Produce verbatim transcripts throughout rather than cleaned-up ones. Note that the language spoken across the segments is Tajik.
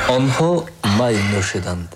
онҳо май нӯшиданд.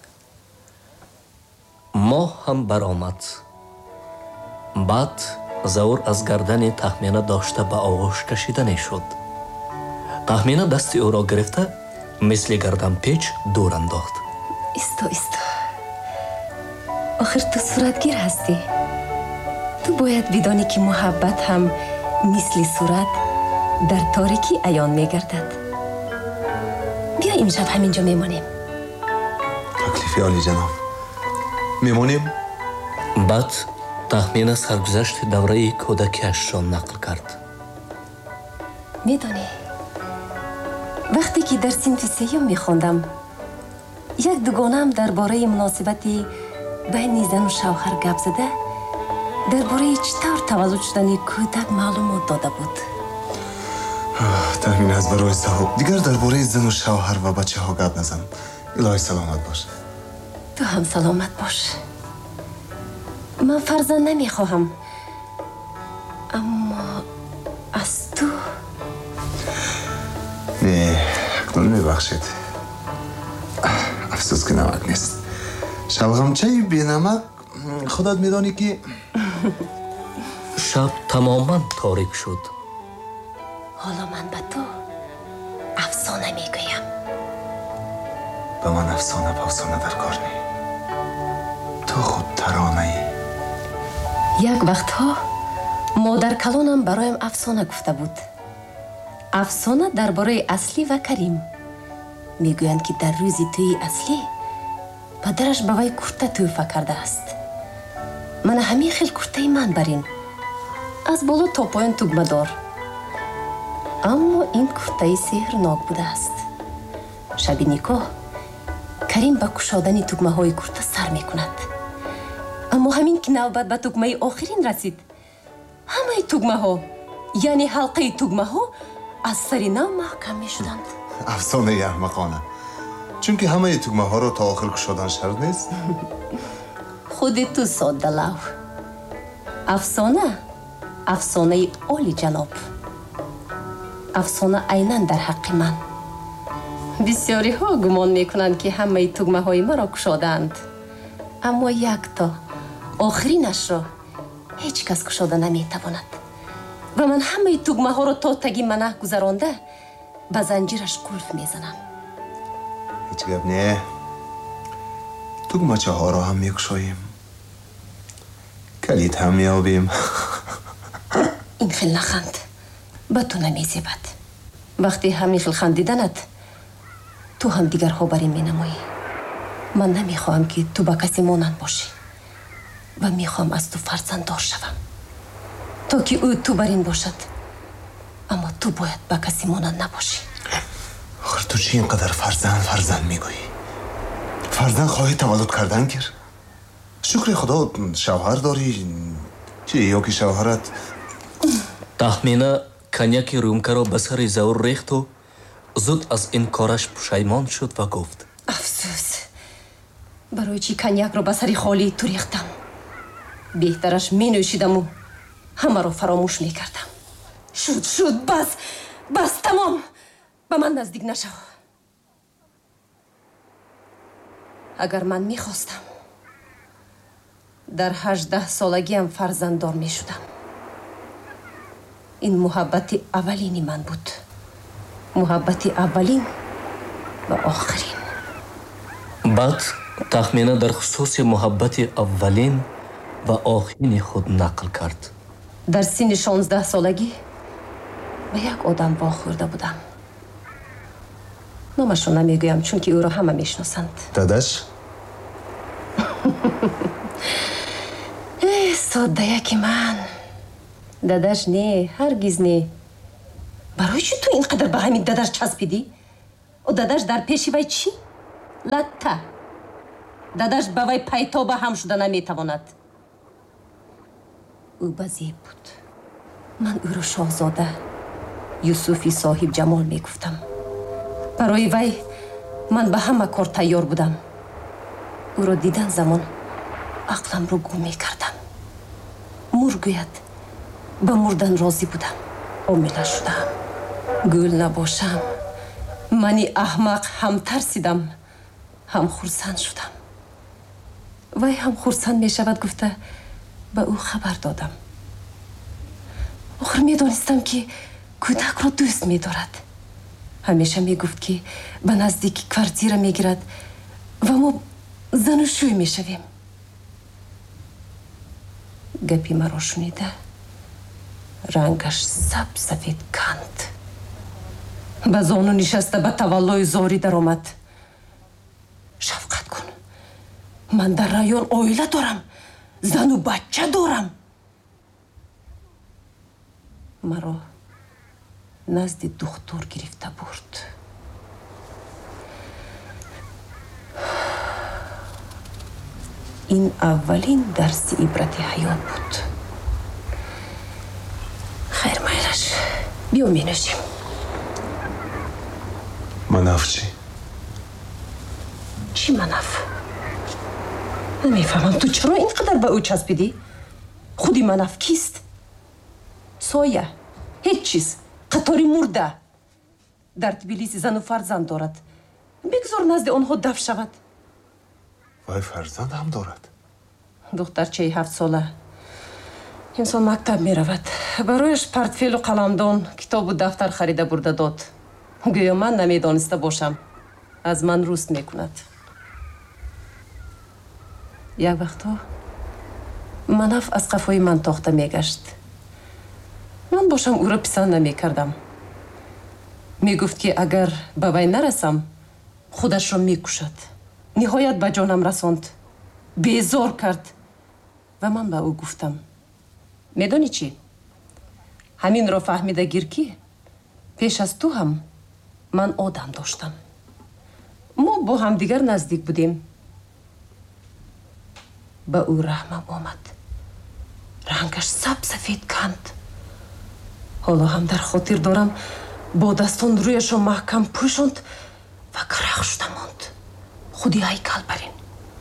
моҳ ҳам баромад. баъд завур аз гардани тахмина дошта ба оғӯш кашидане шуд. тахмина дасти ӯро гирифта мисли гарданпеч дур андохт. исто исто. охир ту суратгир ҳастӣ. ту бояд бидонӣ ки муҳаббат ҳам мисли сурат дар торикӣ аён мегардад. бия имшаб ҳаминҷо мемонем. таклифи олиҷаноб. мемонем? баъд тахмина саргузашти давраи кӯдакиашро нақл кард. медонӣ, вақте ки дар синфи сеюм мехондам, як дугонаам дар бораи муносибати байни зану шавҳар гап зада, дар бораи чӣ тавр таваллуд шудани кӯдак маълумот дода буд. тахмин аз барои савоб дигар дар бораи зану шавҳар ва бачаҳо гап назан. илоҳӣ саломат бош. ту ҳам саломат бош. ман фарзанд намехоҳам, аммо аз ту не акнун мебахшед. афсӯс ки намак нест. шалғамчаи бенамак худат медонӣ ки шаб тамоман торик шуд. ҳоло ман ба ту афсона мегӯям. ба ман афсона пафсона дар кор не. ту худ таронаӣ. як вақтҳо модаркалонам бароям афсона гуфта буд. афсона дар бораи Аслӣ ва Карим. мегӯянд ки дар рӯзи тӯи Аслӣ падараш ба вай курта тӯҳфа кардааст. мана ҳамин хел куртаи ман барин, аз боло то поён тугмадор. аммо ин куртаи сеҳрнок будааст. шаби никоҳ Карим ба кушодани тугмаҳои курта сар мекунад. аммо ҳамин ки навбат ба тугмаи охирин расид, ҳамаи тугмаҳо, яъне ҳалқаи тугмаҳо аз сари нав маҳкам мешуданд. афсонаи аҳмақона. чунки ҳамаи тугмаҳоро то охир кушодан шарт нест. худи ту соддалав. афсона афсонаи олиҷаноб. афсона айнан дар ҳаққи ман. бисёриҳо гумон мекунанд ки ҳамаи тугмаҳои маро кушодаанд, аммо якто охиринашро ҳеҷ кас кушода наметавонад. ва ман ҳамаи тугмаҳоро то таги манаҳ гузаронда ба занҷираш қулф мезанам. ҳеҷ гап не. тугмачаҳоро ҳам мекушоем. калид ҳам меёбем. ин хел наханд, ба ту намезебад. вақте ҳамин хел хандиданат, ту ҳам дигарҳо бар ин менамоӣ. ман намехоҳам ки ту ба касе монанд бошӣ ва мехоҳам аз ту фарзанддор шавам. то ки ӯ ту бар ин бошад, аммо ту бояд ба касе монанд набошӣ. охир ту чӣ ин қадар фарзанд фарзанд мегӯӣ? фарзанд хоҳӣ таваллуд кардан гир. шукри худо шавҳар дорӣ, чӣ ё ки шавҳарат. тахмина коньяки рюмкаро ба сари завур рехту зуд аз ин кораш пушаймон шуд ва гуфт: афсӯс, барои чӣ коньякро ба сари холии ту рехтам? беҳтараш менӯшидаму ҳамаро фаромӯш мекардам. шуд шуд бас бас тамом. ба ман наздик нашав. агар ман мехостам, дар ҳаждаҳ солагиам фарзанддор мешудам. ин муҳаббати аввалини ман буд. муҳаббати аввалин ва охирин. баъд тахмина дар хусуси муҳаббати аввалин ва охирини худ нақл кард. дар синни шонздаҳ солагӣ ба як одам вохӯрда будам. номашро намегӯям, чунки ӯро ҳама мешиносанд. дадаш? э соддаяки ман. дадаш не, ҳаргиз не. барои чӣ ту ин қадар ба ҳамин дадаш часпидӣ? дадаш дар пеши вай чӣ? латта. дадаш ба вай пайтоба ҳам шуда наметавонад. ӯ базеб буд. ман ӯро шоҳзода юсуфи соҳиб ҷамол мегуфтам. барои вай ман ба ҳама кор тайёр будам. ӯро дидан замон ақламро гум мекардам. мур гӯяд, ба мурдан розӣ будам. омила шудам. гул набошам, мани аҳмақ ҳам тарсидам, ҳам хурсанд шудам. вай ҳам хурсанд мешавад гуфта ба ӯ хабар додам. охир медонистам ки кӯдакро дӯст медорад. ҳамеша мегуфт ки ба наздики квартира мегирад ва мо зану шӯй мешавем. гапи маро шунида рангаш сабсафед канд. ба зону нишаста ба таваллои зори даромад. шафқат кун, ман дар район оила дорам, зану бача дорам. маро назди духтур гирифта бурд. ин аввалин дарси ибрати ҳаёт буд. хайр майлаш, биё менӯшем. манаф чӣ? чӣ манаф? намефаҳмам ту чаро ин қадар ба ӯ часпидӣ? худи манаф кист? соя, ҳеҷ чиз, қатори мурда. дар тбилиси зану фарзанд дорад. бигзор назди онҳо даф шавад. вай фарзанд ҳам дорад? духтарчаи ҳафт сола. имсол мактаб меравад. барояш портфелу қаламдон, китобу дафтар харида бурда дод. гӯё ман намедониста бошам. аз ман руст мекунад. як вақтҳо манаф аз қафои ман тохта мегашт. ман бошам ӯро писанд намекардам. мегуфт ки агар ба вай нарасам, худашро мекушад. ниҳоят ба ҷонам расонд. безор кард. ва ман ба ӯ гуфтам: медонӣ чӣ? ҳаминро фаҳмида гир ки пеш аз ту ҳам ман одам доштам. мо бо ҳамдигар наздик будем. ба ӯ раҳмам омад. рангаш сабсафед канд. ҳоло ҳам дар хотир дорам бо дастон рӯяшро маҳкам пӯшонд ва гарақ шуда монд. худи ҳайкал барин.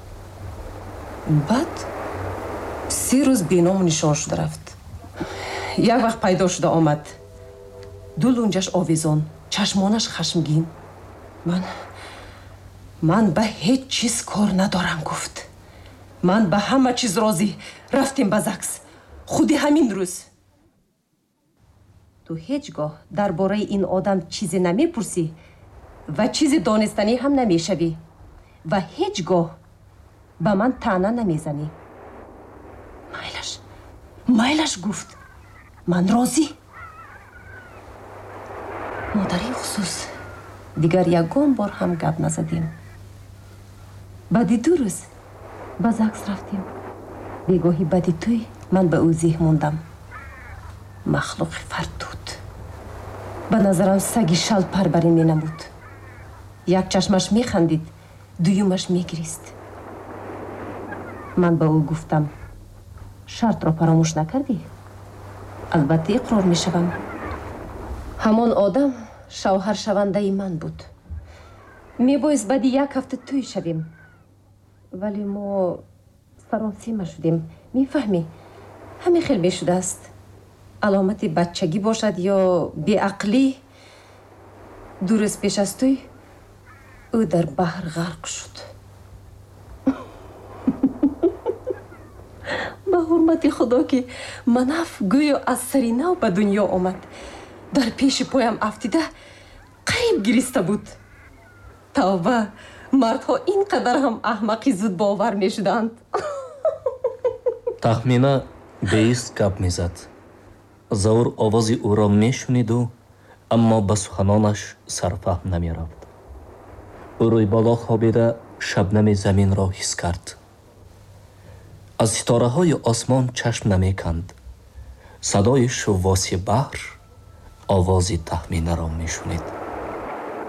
баъд се рӯз беному нишон шуда рафт. як вақт пайдо шуда омад. ду лунҷаш овезон, чашмонаш хашмгин. ман ман ба ҳеҷ чиз кор надорам гуфт. ман ба ҳама чиз розӣ. рафтем ба ЗАГС. худи ҳамин рӯз. ту ҳеҷ гоҳ дар бораи ин одам чизе намепурсӣ ва чизи донистанӣ ҳам намешавӣ ва ҳеҷ гоҳ ба ман таъна намезанӣ. майлаш, майлаш гуфт. ман розӣ. мо дар ин хусус дигар ягон бор ҳам гап назадем. баъди ду рӯз ба ЗАГС рафтем. бегоҳи баъди тӯй ман ба ӯ зеҳ мондам. махлуқи фартуд. ба назарам саги шалпарбарин менамуд. як чашмаш механдид, дуюмаш мегирист. ман ба ӯ гуфтам: шартро фаромӯш накардӣ? албатта иқрор мешавам. ҳамон одам шавҳаршавандаи ман буд. мебоист баъди як ҳафта тӯй шавем. вале мо саросима шудем. мефаҳмӣ, ҳамин хел мешудааст. аломати бачагӣ бошад ё беақлӣ. ду рӯз пеш аз тӯй ӯ дар баҳр ғарқ шуд. ба ҳурмати худо ки манаф гӯё аз сари нав ба дунё омад. дар пеши поям афтида қариб гириста буд. тавба, мардҳо ин қадар ҳам аҳмақи зудбовар мешуданд. тахмина беист гап мезад. заур овози ӯро мешуниду, аммо ба суханонаш сарфаҳм намерафт. ӯ рӯи боло хобида шабнами заминро ҳис кард. аз ситораҳои осмон чашм намеканд. садои шуввоси баҳр овози тахминаро мешунид.